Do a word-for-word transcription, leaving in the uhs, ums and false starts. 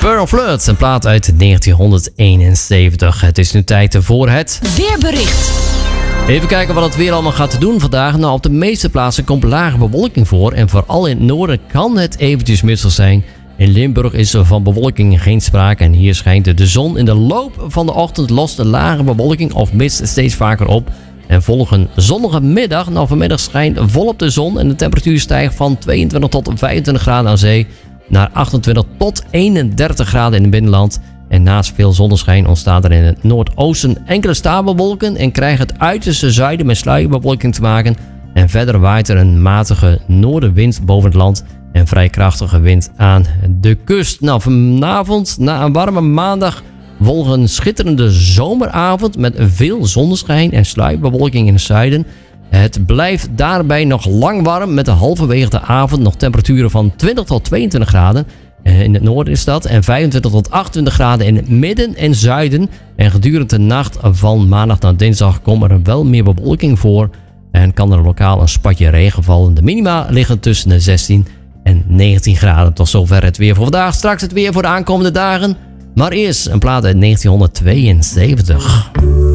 Pearl Flirt, een plaat uit negentienhonderdeenenzeventig. Het is nu tijd voor het weerbericht. Even kijken wat het weer allemaal gaat doen vandaag. Nou, op de meeste plaatsen komt lage bewolking voor. En vooral in het noorden kan het eventjes mistig zijn. In Limburg is er van bewolking geen sprake. En hier schijnt de zon. In de loop van de ochtend lost de lage bewolking of mist steeds vaker op. En volgt een zonnige middag. Nou, vanmiddag schijnt volop de zon. En de temperatuur stijgt van tweeëntwintig tot vijfentwintig graden aan zee. Naar achtentwintig tot eenendertig graden in het binnenland. En naast veel zonneschijn ontstaat er in het noordoosten enkele stapelwolken en krijgt het uiterste zuiden met sluierbewolking te maken. En verder waait er een matige noordenwind boven het land en vrij krachtige wind aan de kust. Nou, vanavond na een warme maandag volgt een schitterende zomeravond met veel zonneschijn en sluierbewolking in het zuiden. Het blijft daarbij nog lang warm met de halverwege de avond nog temperaturen van twintig tot tweeëntwintig graden. In het noorden is dat. En vijfentwintig tot achtentwintig graden in het midden en zuiden. En gedurende de nacht van maandag naar dinsdag komt er wel meer bewolking voor. En kan er lokaal een spatje regen vallen. De minima liggen tussen de zestien en negentien graden. Tot zover het weer voor vandaag. Straks het weer voor de aankomende dagen. Maar eerst een plaat uit negentienhonderdtweeënzeventig.